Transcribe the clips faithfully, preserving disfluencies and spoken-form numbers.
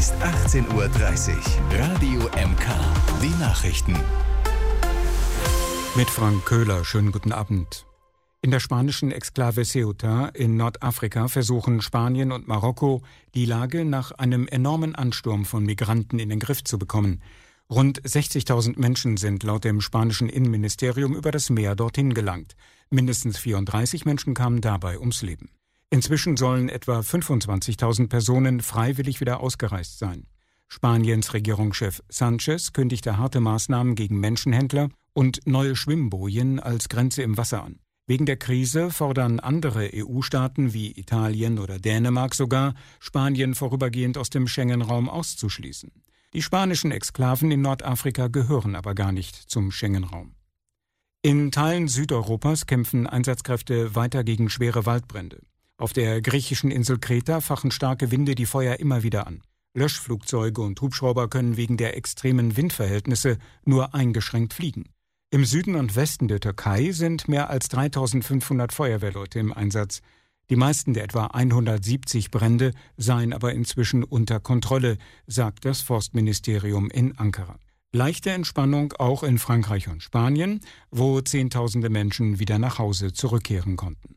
ist achtzehn Uhr dreißig. Radio M K, die Nachrichten. Mit Frank Köhler, schönen guten Abend. In der spanischen Exklave Ceuta in Nordafrika versuchen Spanien und Marokko, die Lage nach einem enormen Ansturm von Migranten in den Griff zu bekommen. Rund sechzigtausend Menschen sind laut dem spanischen Innenministerium über das Meer dorthin gelangt. Mindestens vierunddreißig Menschen kamen dabei ums Leben. Inzwischen sollen etwa fünfundzwanzigtausend Personen freiwillig wieder ausgereist sein. Spaniens Regierungschef Sánchez kündigte harte Maßnahmen gegen Menschenhändler und neue Schwimmbojen als Grenze im Wasser an. Wegen der Krise fordern andere E U-Staaten wie Italien oder Dänemark sogar, Spanien vorübergehend aus dem Schengen-Raum auszuschließen. Die spanischen Exklaven in Nordafrika gehören aber gar nicht zum Schengen-Raum. In Teilen Südeuropas kämpfen Einsatzkräfte weiter gegen schwere Waldbrände. Auf der griechischen Insel Kreta fachen starke Winde die Feuer immer wieder an. Löschflugzeuge und Hubschrauber können wegen der extremen Windverhältnisse nur eingeschränkt fliegen. Im Süden und Westen der Türkei sind mehr als dreitausendfünfhundert Feuerwehrleute im Einsatz. Die meisten der etwa hundertsiebzig Brände seien aber inzwischen unter Kontrolle, sagt das Forstministerium in Ankara. Leichte Entspannung auch in Frankreich und Spanien, wo Zehntausende Menschen wieder nach Hause zurückkehren konnten.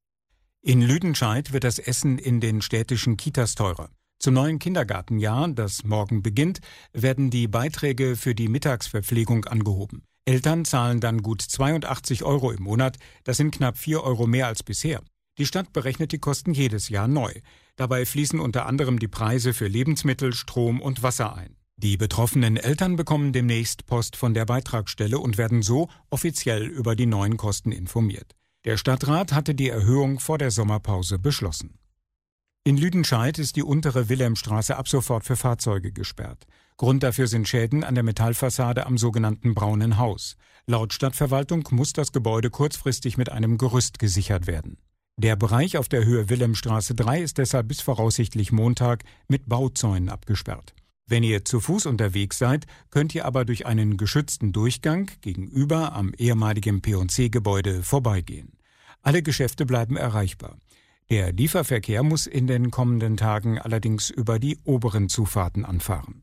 In Lüdenscheid wird das Essen in den städtischen Kitas teurer. Zum neuen Kindergartenjahr, das morgen beginnt, werden die Beiträge für die Mittagsverpflegung angehoben. Eltern zahlen dann gut zweiundachtzig Euro im Monat, das sind knapp vier Euro mehr als bisher. Die Stadt berechnet die Kosten jedes Jahr neu. Dabei fließen unter anderem die Preise für Lebensmittel, Strom und Wasser ein. Die betroffenen Eltern bekommen demnächst Post von der Beitragsstelle und werden so offiziell über die neuen Kosten informiert. Der Stadtrat hatte die Erhöhung vor der Sommerpause beschlossen. In Lüdenscheid ist die untere Wilhelmstraße ab sofort für Fahrzeuge gesperrt. Grund dafür sind Schäden an der Metallfassade am sogenannten Braunen Haus. Laut Stadtverwaltung muss das Gebäude kurzfristig mit einem Gerüst gesichert werden. Der Bereich auf der Höhe Wilhelmstraße drei ist deshalb bis voraussichtlich Montag mit Bauzäunen abgesperrt. Wenn ihr zu Fuß unterwegs seid, könnt ihr aber durch einen geschützten Durchgang gegenüber am ehemaligen P und C-Gebäude vorbeigehen. Alle Geschäfte bleiben erreichbar. Der Lieferverkehr muss in den kommenden Tagen allerdings über die oberen Zufahrten anfahren.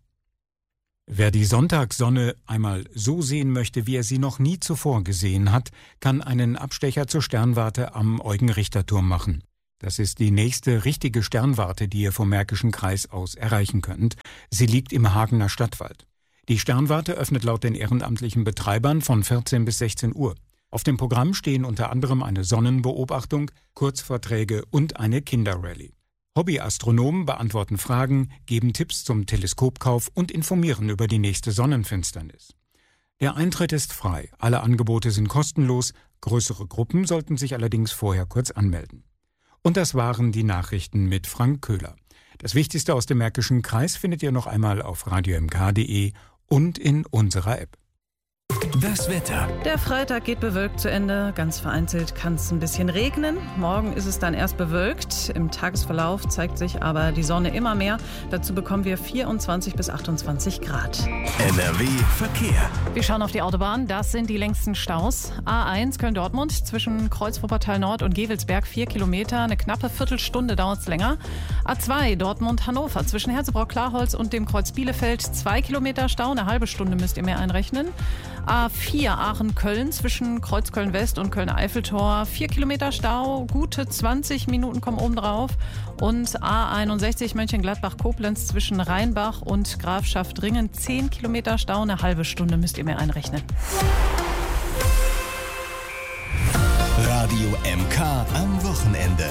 Wer die Sonntagssonne einmal so sehen möchte, wie er sie noch nie zuvor gesehen hat, kann einen Abstecher zur Sternwarte am Eugen-Richter-Turm machen. Das ist die nächste richtige Sternwarte, die ihr vom Märkischen Kreis aus erreichen könnt. Sie liegt im Hagener Stadtwald. Die Sternwarte öffnet laut den ehrenamtlichen Betreibern von vierzehn bis sechzehn Uhr. Auf dem Programm stehen unter anderem eine Sonnenbeobachtung, Kurzvorträge und eine Kinderrallye. Hobbyastronomen beantworten Fragen, geben Tipps zum Teleskopkauf und informieren über die nächste Sonnenfinsternis. Der Eintritt ist frei, alle Angebote sind kostenlos, größere Gruppen sollten sich allerdings vorher kurz anmelden. Und das waren die Nachrichten mit Frank Köhler. Das Wichtigste aus dem Märkischen Kreis findet ihr noch einmal auf radio m k punkt d e und in unserer App. Das Wetter. Der Freitag geht bewölkt zu Ende. Ganz vereinzelt kann es ein bisschen regnen. Morgen ist es dann erst bewölkt. Im Tagesverlauf zeigt sich aber die Sonne immer mehr. Dazu bekommen wir vierundzwanzig bis achtundzwanzig Grad. N R W Verkehr. Wir schauen auf die Autobahn. Das sind die längsten Staus. A eins Köln-Dortmund zwischen Kreuz-Wuppertal Nord und Gevelsberg vier Kilometer. Eine knappe Viertelstunde dauert es länger. A zwei Dortmund-Hannover zwischen Herzebrock-Klarholz und dem Kreuz Bielefeld zwei Kilometer Stau. Eine halbe Stunde müsst ihr mehr einrechnen. A vier Aachen-Köln zwischen Kreuzköln-West und Köln-Eiffeltor. vier Kilometer Stau, gute zwanzig Minuten kommen oben drauf. Und A einundsechzig Mönchengladbach-Koblenz zwischen Rheinbach und Grafschaft-Ringen. zehn Kilometer Stau, eine halbe Stunde müsst ihr mehr einrechnen. Radio M K am Wochenende.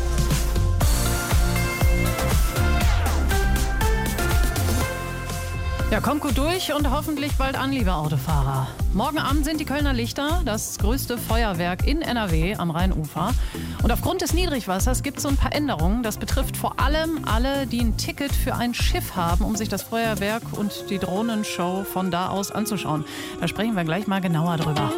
Ja, kommt gut durch und hoffentlich bald an, liebe Autofahrer. Morgen Abend sind die Kölner Lichter, das größte Feuerwerk in N R W am Rheinufer. Und aufgrund des Niedrigwassers gibt es so ein paar Änderungen. Das betrifft vor allem alle, die ein Ticket für ein Schiff haben, um sich das Feuerwerk und die Drohnenshow von da aus anzuschauen. Da sprechen wir gleich mal genauer drüber.